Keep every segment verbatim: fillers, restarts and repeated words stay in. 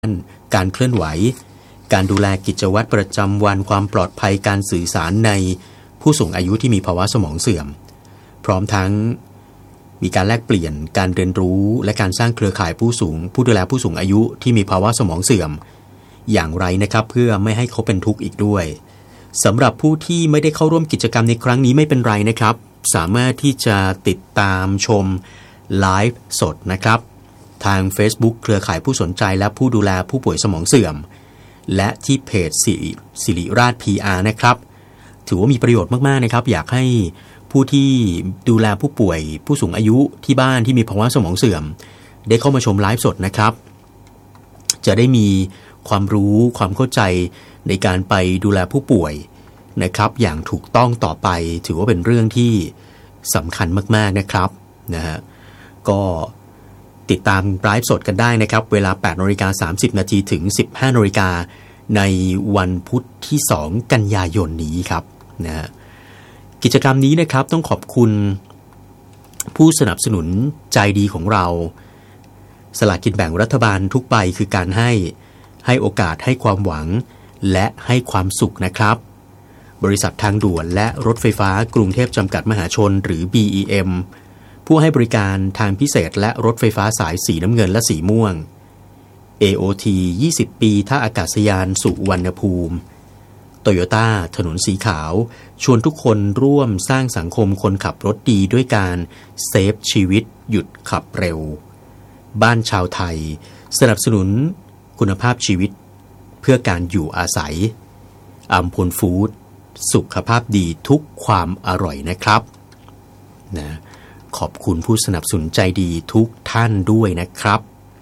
การเคลื่อนไหวการดูแลกิจวัตรประจำวันความปลอดภัยการสื่อสารในผู้สูงอายุที่มีภาวะสมองเสื่อมพร้อมทั้งมีการแลกเปลี่ยนการเรียนรู้และการสร้างเครือข่ายผู้สูงผู้ดูแลผู้สูงอายุที่มีภาวะสมองเสื่อมอย่างไรนะครับเพื่อไม่ให้เขาเป็นทุกข์อีกด้วยสำหรับผู้ที่ไม่ได้เข้าร่วมกิจกรรมในครั้งนี้ไม่เป็นไรนะครับสามารถที่จะติดตามชมไลฟ์สดนะครับทาง Facebook เครือข่ายผู้สนใจและผู้ดูแลผู้ป่วยสมองเสื่อมและที่เพจศิริราช พี อาร์ นะครับถือว่ามีประโยชน์มากๆนะครับอยากให้ผู้ที่ดูแลผู้ป่วยผู้สูงอายุที่บ้านที่มีภาวะสมองเสื่อมได้เข้ามาชมไลฟ์สดนะครับจะได้มีความรู้ความเข้าใจในการไปดูแลผู้ป่วยนะครับอย่างถูกต้องต่อไปถือว่าเป็นเรื่องที่สำคัญมากๆนะครับนะฮะก็ติดตามไลฟ์สดกันได้นะครับเวลา แปดนาฬิกาสามสิบนาที ถึง สิบห้านาฬิกาในวันพุธที่สองกันยายนนี้ครับนะฮะกิจกรรมนี้นะครับต้องขอบคุณผู้สนับสนุนใจดีของเราสลากกินแบ่งรัฐบาลทุกใบคือการให้ให้โอกาสให้ความหวังและให้ความสุขนะครับบริษัททางด่วนและรถไฟฟ้ากรุงเทพจำกัดมหาชนหรือ บี อี เอ็ม ผู้ให้บริการทางพิเศษและรถไฟฟ้าสายสีน้ำเงินและสีม่วง เอ โอ ที ยี่สิบ ปีท่าอากาศยานสุวรรณภูมิโตโยต้าถนนสีขาวชวนทุกคนร่วมสร้างสังคมคนขับรถดีด้วยการเซฟชีวิตหยุดขับเร็วบ้านชาวไทยสนับสนุนคุณภาพชีวิตเพื่อการอยู่อาศัยอัมพลฟู้ดสุขภาพดีทุกความอร่อยนะครับนะขอบคุณผู้สนับสนุนใจดีทุกท่านด้วยนะครับ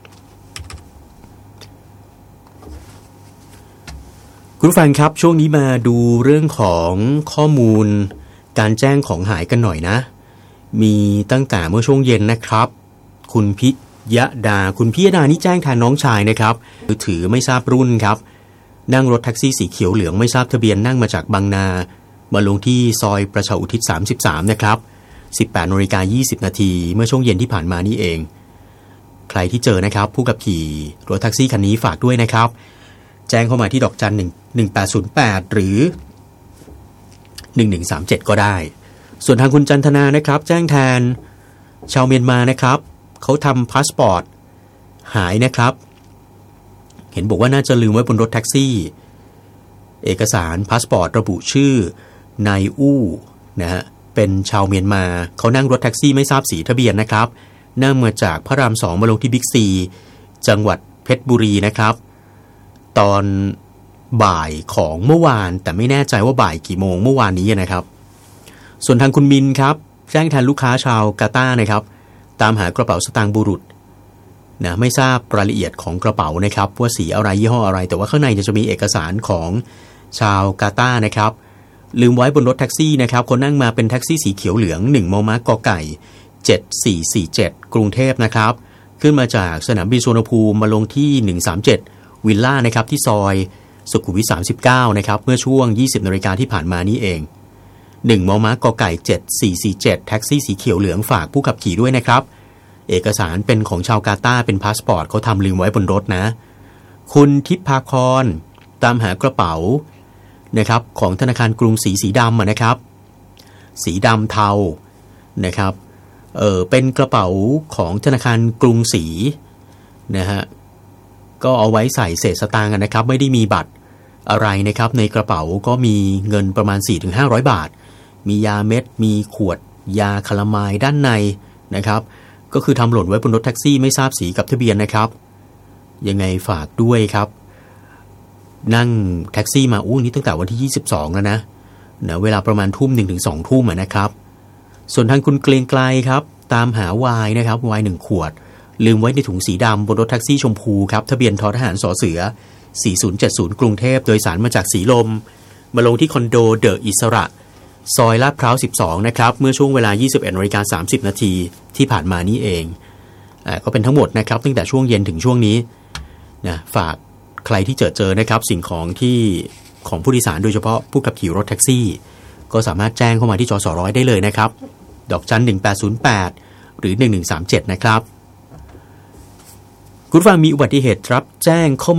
คุณผู้ฟังครับช่วงนี้มาดูเรื่องของข้อมูลการแจ้งของหายกันหน่อยนะมีตั้งแต่เมื่อช่วงเย็นนะครับคุณพิยดาคุณพิยดานี่แจ้งแทนน้องชายนะครับมือถือไม่ทราบรุ่นครับนั่งรถแท็กซี่สีเขียวเหลืองไม่ทราบทะเบียนนั่งมาจากบางนามาลงที่ซอยประชาอุทิศสามสิบสามนะครับ สิบแปดนาฬิกายี่สิบนาทีเมื่อช่วงเย็นที่ผ่านมานี่เองใครที่เจอนะครับผู้ขับขี่รถแท็กซี่คันนี้ฝากด้วยนะครับแจ้งเข้ามาที่ดอกจันหนึ่ง หนึ่งแปดศูนย์แปดหรือหนึ่งหนึ่งสามเจ็ดก็ได้ส่วนทางคุณจันทนานะครับแจ้งแทนชาวเมียนมานะครับเขาทำพาสปอร์ตหายนะครับเห็นบอกว่าน่าจะลืมไว้บนรถแท็กซี่เอกสารพาสปอร์ตระบุชื่อนายอู้นะฮะเป็นชาวเมียนมาเขานั่งรถแท็กซี่ไม่ทราบสีทะเบียนนะครับนั่งมาจากพระรามสองมาลงที่บิ๊กซีจังหวัดเพชรบุรีนะครับตอนบ่ายของเมื่อวานแต่ไม่แน่ใจว่าบ่ายกี่โมงเมื่อวานนี้นะครับส่วนทางคุณมินครับแจ้งแทนลูกค้าชาวกาตาร์นะครับตามหากระเป๋าสตางค์บุรุษนะไม่ทราบรายละเอียดของกระเป๋านะครับว่าสีอะไรยี่ห้ออะไรแต่ว่าข้างในจะมีเอกสารของชาวกาตาร์นะครับลืมไว้บนรถแท็กซี่นะครับคนนั่งมาเป็นแท็กซี่สีเขียวเหลืองหนึ่งมมกไก่เจ็ดสี่สี่เจ็ดกรุงเทพนะครับขึ้นมาจากสนามบินสุวรรณภูมิมาลงที่หนึ่งสามเจ็ดวิลล่านะครับที่ซอยสุขุมวิทสามสิบเก้านะครับเมื่อช่วง ยี่สิบนาฬิกาที่ผ่านมานี้เองหนึ่งมมกไก่เจ็ดสี่สี่เจ็ดแท็กซี่สีเขียวเหลืองฝากผู้ขับขี่ด้วยนะครับเอกสารเป็นของชาวกาตาร์เป็นพาสปอร์ตเขาทำลืมไว้บนรถนะคุณทิพย์ภาครตามหากระเป๋านะครับของธนาคารกรุงศรีสีดำนะครับสีดำเทานะครับเออเป็นกระเป๋าของธนาคารกรุงศรีนะฮะก็เอาไว้ใส่เศษสตางค์นะครับไม่ได้มีบัตรอะไรนะครับในกระเป๋าก็มีเงินประมาณ สี่ถึงห้าร้อย บาทมียาเม็ดมีขวดยาคาลามายด้านในนะครับก็คือทำหล่นไว้บนรถแท็กซี่ไม่ทราบสีกับทะเบียนนะครับยังไงฝากด้วยครับนั่งแท็กซี่มาอู้นี้ตั้งแต่วันที่ยี่สิบสองแล้วนะนะเวลาประมาณทุ่มหนึ่งถึงสองทุ่มนะครับส่วนทางคุณเกรียงไกรครับตามหาไวน์นะครับไวน์หนึ่งขวดลืมไว้ในถุงสีดำบนรถแท็กซี่ชมพูครับทะเบียนททหารสอเสือสี่ศูนย์เจ็ดศูนย์กรุงเทพโดยสารมาจากสีลมมาลงที่คอนโดเดอะอิสระซอยลาดพร้าวสิบสองนะครับเมื่อช่วงเวลา ยี่สิบเอ็ดนาฬิกาสามสิบนาทีที่ผ่านมานี้เองอ่าก็เป็นทั้งหมดนะครับตั้งแต่ช่วงเย็นถึงช่วงนี้นะฝากใครที่เจอเจอนะครับสิ่งของที่ของผู้โดยสารโดยเฉพาะผู้ขับขี่รถแท็กซี่ก็สามารถแจ้งเข้ามาที่จสร้อยได้เลยนะครับดอกจันหนึ่งแปดศูนย์แปดหรือหนึ่งหนึ่งสามเจ็ดนะครับคุณฟังมีอุบัติเหตุรับแจ้งเข้า